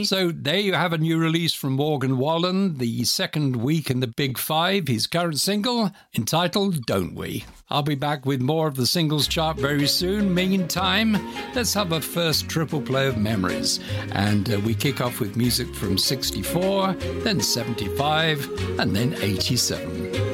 So there you have a new release from Morgan Wallen, the second week in the Big Five, his current single entitled Don't We. I'll be back with more of the singles chart very soon. Meantime, let's have a first triple play of memories. And we kick off with music from 64, then 75, and then 87.